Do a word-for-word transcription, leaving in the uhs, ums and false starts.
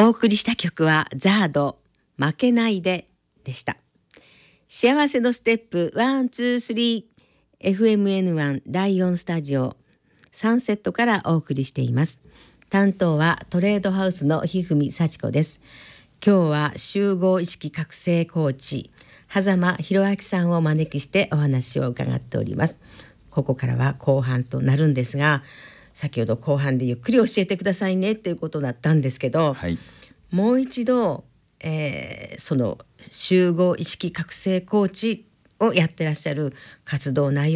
お送りした曲はザード負けないででした。幸せのステップワンツースリー エフエムエヌワン だいよんスタジオサンセットからお送りしています。担当はトレードハウスのひふみさちこです。今日は集合意識覚醒コーチ狭間博明さんをお招きしてお話を伺っております。ここからは後半となるんですが、先ほど後半でゆっくり教えてくださいねということだったんですけど、 はい、 もう一度、えー、その集合意識覚醒コーチをやってらっしゃる活動内容